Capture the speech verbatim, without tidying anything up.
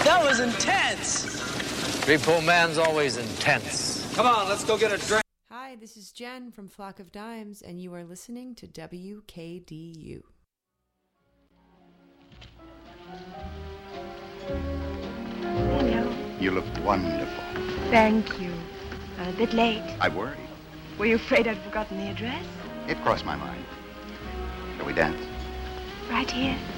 That was intense. Repo Man's always intense. Come on, let's go get a drink. Hi, this is Jen from Flock of Dimes, and you are listening to W K D U. Hello. You look wonderful. Thank you. A bit late. I worried. Were you afraid I'd forgotten the address? It crossed my mind. Shall we dance? Right here.